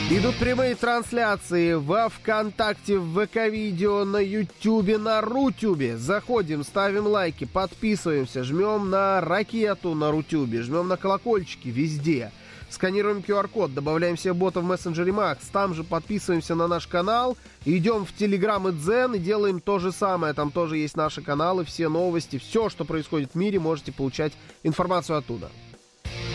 Идут прямые трансляции во ВКонтакте, в ВК-видео, на Ютубе, на Рутюбе. Заходим, ставим лайки, подписываемся, жмем на ракету на Рутюбе, жмем на колокольчики везде. Сканируем QR-код, добавляем себе бота в мессенджере Max, там же подписываемся на наш канал, идем в Telegram и Дзен и делаем то же самое. Там тоже есть наши каналы, все новости, все, что происходит в мире, можете получать информацию оттуда.